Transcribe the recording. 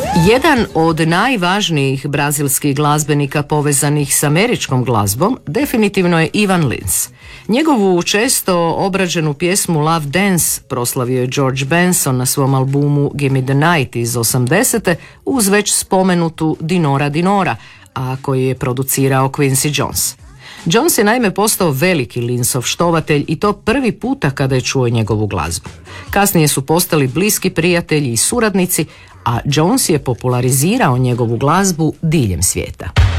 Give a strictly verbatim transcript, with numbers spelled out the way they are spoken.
Jedan od najvažnijih brazilskih glazbenika povezanih s američkom glazbom definitivno je Ivan Lins. Njegovu često obrađenu pjesmu Love Dance proslavio je George Benson na svom albumu Gimme the Night iz osamdesete uz već spomenutu Dinora Dinora, a koji je producirao Quincy Jones. Jones je naime postao veliki Linsov štovatelj i to prvi puta kada je čuo njegovu glazbu. Kasnije su postali bliski prijatelji i suradnici, a Jones je popularizirao njegovu glazbu diljem svijeta.